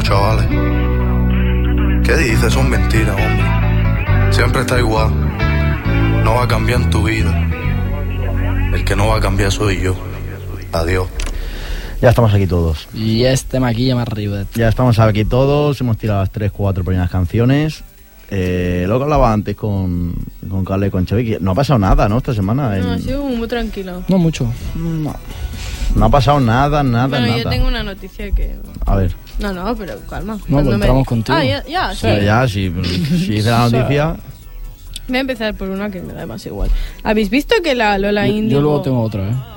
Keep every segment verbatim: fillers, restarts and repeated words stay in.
chavales. ¿Qué dices? Son mentiras, hombre. Siempre está igual. No va a cambiar en tu vida. El que no va a cambiar soy yo. Adiós. Ya estamos aquí todos. Y este maquilla más arriba. Ya estamos aquí todos. Hemos tirado las tres, cuatro primeras canciones. Eh, lo que hablaba antes con, con Carla y con Xavi, que no ha pasado nada, ¿no? Esta semana. No, en... ha sido muy tranquilo. No mucho. No. No ha pasado nada, nada, bueno, nada. yo tengo una noticia que... A ver. No, no, pero calma. No, pues entramos me... contigo. Ah, ya, ya, sí. Pero ya, si, si dice la noticia... Voy a empezar por una que me da más igual. ¿Habéis visto que la Lola Yo, Índigo... yo luego tengo otra, ¿eh?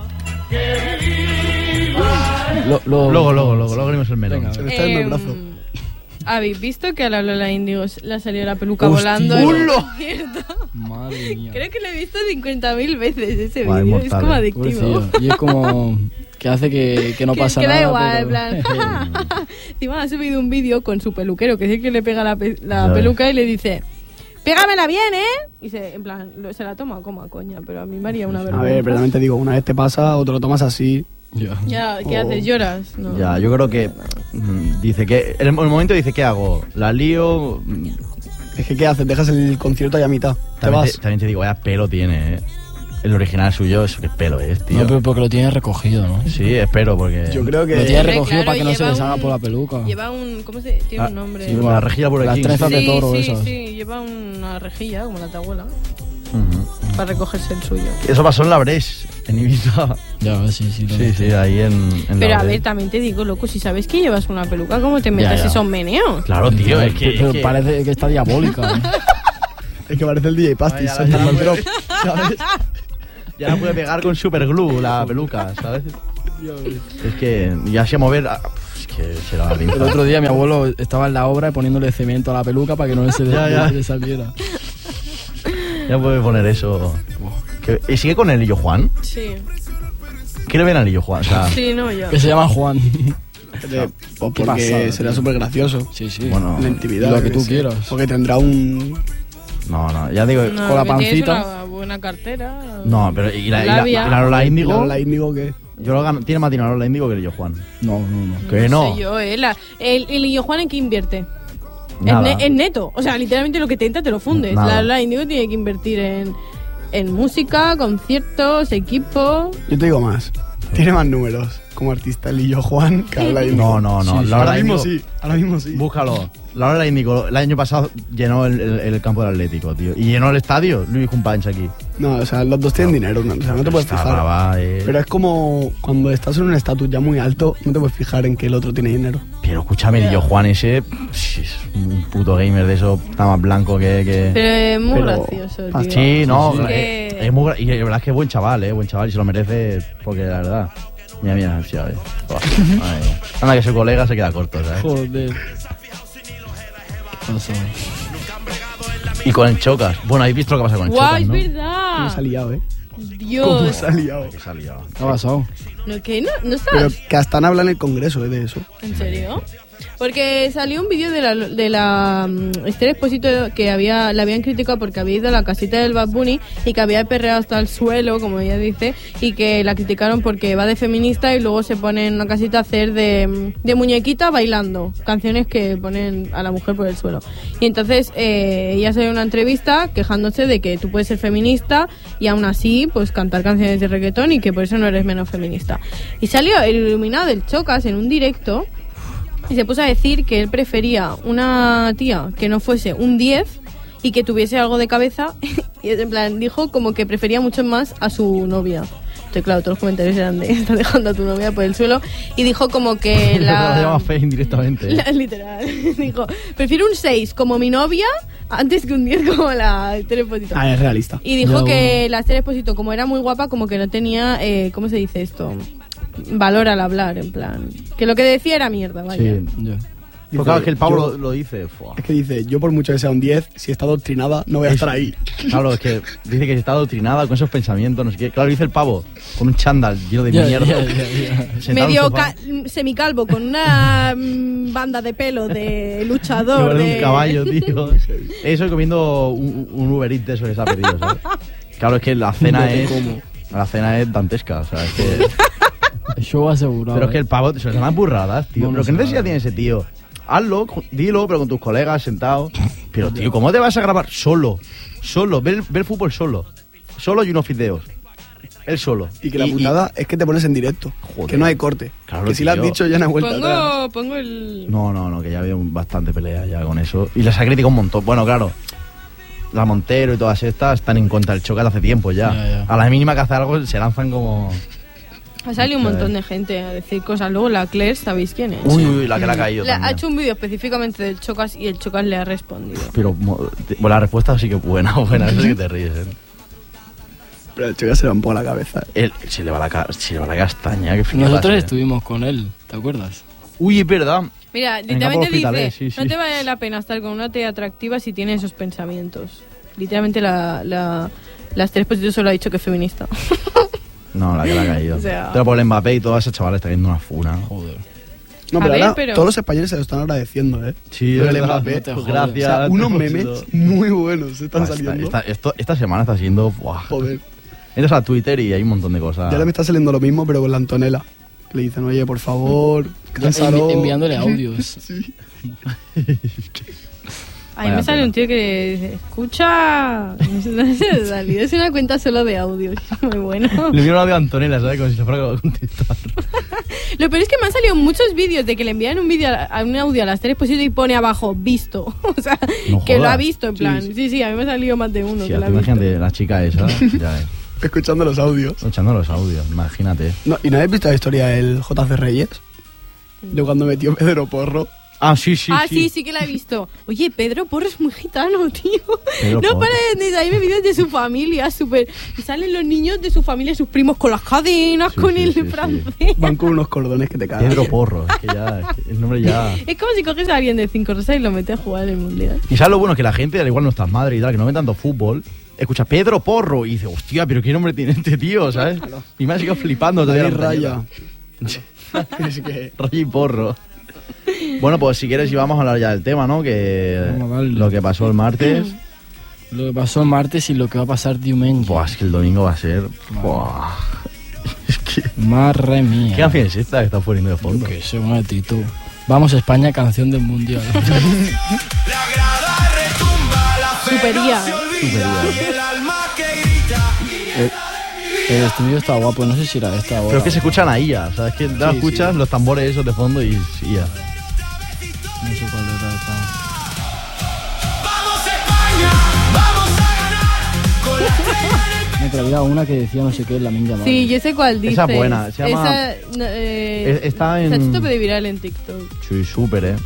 Lo, lo, Luego, luego, luego, luego abrimos el melón. Venga, Se me está yendo el brazo. Em, ¿Habéis visto que a la Lola Índigo le ha salido la peluca ¡Hostia! volando? en un ¡Hulo! concierto? Madre mía. Creo que lo he visto cincuenta mil veces ese Guay, vídeo. Es mortal, como eh. adictivo. Pobrecillo. Y es como que hace que, que no que, pasa que da nada. igual, pero- en plan. Encima ha subido un vídeo con su peluquero, que es el que le pega la, pe- la Ya peluca y le dice: pégamela bien, ¿eh? Y se, en plan, lo- se la toma como a coña, pero a mí me haría una A vergüenza. ver, pero también te digo, una vez te pasa, otro lo tomas así. Ya. Ya, ¿qué Oh. haces? ¿Lloras? No. Ya, yo creo que... mm, Dice que... En el momento dice, ¿qué hago? ¿La lío? Mm, Es que, ¿qué haces? Dejas el concierto ahí a mitad. Te También vas. te, también te digo, vaya pelo tiene, ¿eh? El original suyo, eso qué pelo es, tío. No, pero porque lo tiene recogido, ¿no? Sí, espero, porque... Yo creo Lo tiene que... Hombre, recogido claro, para que no se lleva le salga un- por la peluca. Lleva un... ¿Cómo se...? Tiene Ah, un nombre. Sí, como la rejilla por Las aquí. trenzas sí. de sí, toro sí, esas. sí, lleva una rejilla, como la tabuela, Ujú. para recogerse el suyo. Eso pasó en la Bres, en Ibiza. Ya, sí, sí. lo Sí, vi. sí, ahí en, en Pero la a Bres. ver, también te digo, loco, si sabes que llevas una peluca, ¿cómo te metes ya. esos meneos? Claro, tío, es que... Pero es que- parece que está diabólica, ¿eh? Es que parece el D J Ay, Pastis. ya, en la- el ya la drop. puede- ¿sabes? Ya la puede pegar con superglue la peluca, ¿sabes? Es que ya se mover... ah, Es que será la El pinza. otro día mi abuelo estaba en la obra poniéndole cemento a la peluca para que no se le, Ya, ya. no se le saliera. Ya puede poner eso. Que- ¿Y sigue con el Lillo Juan? Sí. ¿Qué le ven al Lillo Juan? O sea, Sí, no, yo. Que se llama Juan. De- o Qué porque pasada, será tío. súper gracioso. Sí, sí. bueno, En la intimidad. Lo que yo tú sé. quieras. Porque tendrá un... no, no, ya digo... No, con la que tienes pancita. una buena cartera. No, pero ¿y la, y la, Labia. y la Lola Índigo? La Índigo que... Yo lo gano, tiene más dinero Lola Índigo que el Lillo Juan. No, no, no. Que no. sé yo, eh. La- el, el Lillo Juan, ¿en qué invierte? En, Nada. ne- en neto. O sea, literalmente lo que te entra te lo fundes. Nada. La Lola Índigo tiene que invertir en, en música, conciertos, equipo. Yo te digo más. Tiene más números como artista el Lillo Juan que la Índigo. No, no, no. Sí, sí. La Ahora Lola mismo Índigo- sí. Ahora mismo sí. Búscalo. La Lola Índigo el año pasado llenó el, el- el campo del Atlético, tío. Y llenó el estadio. Luis Companys aquí. No, o sea, los dos tienen dinero. No, o sea, no te puedes Está fijar. brava, eh. Pero es como cuando estás en un estatus ya muy alto, no te puedes fijar en que el otro tiene dinero. Pero escúchame, Lillo Juan ese... pff, es un puto gamer de eso. Está más blanco que... que... Pero es muy Pero- gracioso, Ah, tío. Sí, no, sí. es, Que- es muy gra- y la verdad es que es buen chaval, eh, buen chaval y se lo merece porque la verdad. Mira, mira, sí, a ver. Buah, madre mía. Anda que su colega se queda corto, ¿sabes? Joder. ¿Qué pasa? Y con el Chocas. Bueno, habéis visto lo que pasa con el ¡Guau, Chocas, es ¿no? verdad! ¿Cómo se ha liado, eh? ¿Cómo Dios. se ha liado? Que se ha liado. ¿Qué ha pasado? No, que no, no Pero sabes. que hasta han hablado en el Congreso, eh, de eso. ¿En serio? Porque salió un vídeo de la, de la mm, Esther Expósito que había, la habían criticado porque había ido a la casita del Bad Bunny y que había perreado hasta el suelo, como ella dice, y que la criticaron porque va de feminista y luego se pone en una casita a hacer de, de muñequita bailando canciones que ponen a la mujer por el suelo. Y entonces eh, ella salió en una entrevista quejándose de que tú puedes ser feminista y aún así pues cantar canciones de reggaetón y que por eso no eres menos feminista. Y salió el iluminado del Chocas en un directo y se puso a decir que él prefería una tía que no fuese un diez y que tuviese algo de cabeza. Y en plan, dijo como que prefería mucho más a su novia. Entonces, claro, todos los comentarios eran de está dejando a tu novia por el suelo. Y dijo como que La llama la... fe indirectamente. la- literal. Dijo, prefiero un seis como mi novia antes que un diez como la Esther Expósito. Ah, es realista. Y dijo Ya, que la Esther Expósito, como era muy guapa, como que no tenía, eh, ¿cómo se dice esto? Valor al hablar, en plan. Que lo que decía era mierda, vaya. Sí. Ya. Porque claro, es que el Pablo yo- lo, lo dice. Fua. Es que dice, yo por mucho que sea un diez, si está adoctrinada, no voy a Es- estar ahí. Claro, es que dice que está adoctrinada con esos pensamientos, no sé qué. Claro, dice el pavo, con un chándal lleno de Ya, mierda. ya, ya, ya. sentado en un Medio sofá. ca- semicalvo con una mm, banda de pelo de luchador. Igual de de un caballo, tío. Eso y comiendo un, un Uber Eats de eso que se ha pedido, ¿sabes? Claro, es que la cena Vete es... como. La cena es dantesca, o sea, es que... Show asegurado. Pero es que ¿eh? el pavo se llaman burradas, tío. No, no pero ¿qué sé necesidad nada. tiene ese tío? Hazlo, dilo, pero con tus colegas sentados. Pero, tío, ¿cómo te vas a grabar solo? Solo, ver, ver fútbol solo. Solo y unos videos. Él solo. Y que la putada es que te pones en directo. Joder. Que no hay corte. Claro, que si lo has tío. dicho ya no hay vuelta atrás. Pongo, pongo el... No, no, no, que ya había un- bastante pelea ya con eso. Y les ha criticado un montón. Bueno, claro, la Montero y todas estas están en contra del Chocas hace tiempo ya. Ya, ya. A la mínima que hace algo se lanzan como... Ha salido un montón de gente a decir cosas. Luego la Claire, ¿sabéis quién es? Uy, uy, la que le ha caído Le ha también. hecho un vídeo específicamente del Chocas y el Chocas le ha respondido. Pero mo- te- bueno, la respuesta sí que es buena, buena, eso sí que te ríes, ¿eh? Pero el chico se le va un poco la cabeza. Él, se, le va la, ca- se le va la castaña, qué flipas, Nosotros eh. estuvimos con él, ¿te acuerdas? Uy, es verdad. Mira, En el campo literalmente hospitalet, dice, sí, sí. no te vale la pena estar con una tía atractiva si tiene esos pensamientos. Literalmente la, la, la Esther Esposito solo ha dicho que es feminista. No, la que le ha caído. O sea- Pero por el Mbappé y todas esas chavales está viendo una funa. Joder. No, A pero ver, ahora pero- todos los españoles se lo están agradeciendo, ¿eh? Sí, Pero el es verdad. Mbappé, no te Pues jodes. gracias. O sea, unos te memes juro. muy buenos se están Buah, esta, saliendo. esta, esto- esta semana está siendo... Buah. Joder. Entras a Twitter y hay un montón de cosas. Ya le me está saliendo lo mismo, pero con la Antonella. Que le dicen, oye, por favor, Ya, cánsalo. envi- enviándole audios. Sí. A mí Vaya me sale pena. un tío que dice, escucha... No sé, no sé de salir. Es una cuenta solo de audios. Muy bueno. Le envió un audio a Antonella, ¿sabes? Como si se fuera a contestar. Lo peor es que me han salido muchos vídeos de que le envían un vídeo a, a un audio a las Esther Esposito y pone abajo, visto. O sea, No que lo jodas. ha visto, en plan. Sí, sí, a mí me ha salido más de uno Sí, que lo ha tú visto. imagínate, la chica esa, ya ves, Escuchando los audios. escuchando los audios, imagínate. No, ¿y no habéis visto la historia del J C Reyes? De cuando metió Pedro Porro. Ah, sí, sí, ah, sí. sí, que la he visto. Oye, Pedro Porro es muy gitano, tío. Pedro no Porro. para de salirme vídeos de su familia, súper. Y salen los niños de su familia, sus primos con las cadenas, Sí, con sí, el sí, sí. francés. Van con unos cordones que te cagan. Pedro Porro, es que ya, es que el nombre ya... Es como si coges a alguien de cinco rosas y lo metes a jugar en el mundial. Y sabes lo bueno, que la gente, al igual nuestras madres y tal, que no ven tanto fútbol, escucha Pedro Porro y dice, hostia, pero qué nombre tiene este tío, ¿sabes? Mi madre sigue flipando todavía. David la Raya. mañana. Es que... Raya y Porro. Bueno, pues si quieres, y vamos a hablar ya del tema, ¿no? Que Vamos a darle. lo que pasó el martes. Lo que pasó el martes y lo que va a pasar diumenge. Buah, es que el domingo va a ser. Buah. Es que. Madre mía. ¿Qué canción es esta que estás poniendo de fondo? Que se una Tito. Vamos España, canción del mundial. Supería. el, el estudio está guapo, no sé si era esta ahora. Pero es que se escuchan ahí ya, ¿sabes? Que la Sí, escuchas, sí. los tambores esos de fondo y, y ya. No sé cuál era esta. Me traía una que decía no sé qué, la Minja Sí, yo sé cuál dice. Esa es buena, se llama- Esa, no, eh, Es- está en- Se ha hecho tope de viral en TikTok. Sí, súper, ¿eh?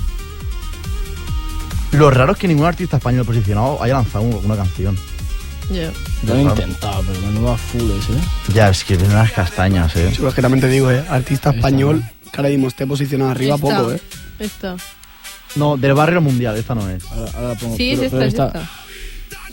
Lo raro es que ningún artista español posicionado haya lanzado un- una canción. Ya. Lo han intentado, pero menuda fules, ¿eh? Ya, es que tienen las castañas, ¿eh? Sí, pues que también te digo, ¿eh? Artista Esta, español, ¿no? que ahora mismo esté posicionado arriba Esta, poco, ¿eh? Esta. No, del barrio mundial, esta no es. Ahora, ahora la pongo. Sí, es Pero- esta, pero es esta- esta.